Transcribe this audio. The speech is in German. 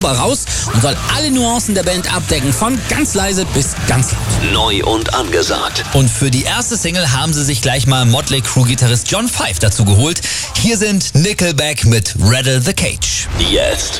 raus und soll alle Nuancen der Band abdecken, von ganz leise bis ganz laut. Neu und angesagt. Und für die erste Single haben sie sich gleich mal Motley Crue-Gitarrist John Five dazu geholt. Hier sind Nickelback mit Rattle the Cage. Jetzt